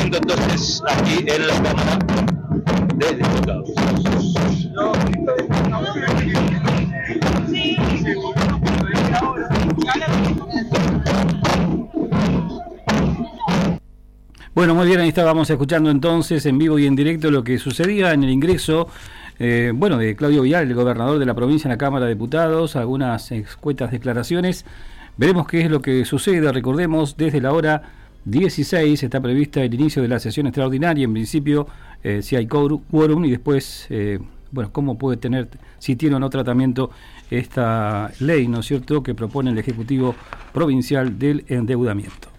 procediendo entonces aquí en la Cámara de Diputados. Bueno, muy bien, ahí estábamos escuchando entonces en vivo y en directo lo que sucedía en el ingreso de Claudio Vial, el gobernador de la provincia, en la Cámara de Diputados, algunas escuetas declaraciones. Veremos qué es lo que sucede. Recordemos, desde la hora 16 está prevista el inicio de la sesión extraordinaria, en principio si hay quórum y después, cómo puede tener, si tiene o no tratamiento esta ley, ¿no es cierto?, que propone el Ejecutivo Provincial del endeudamiento.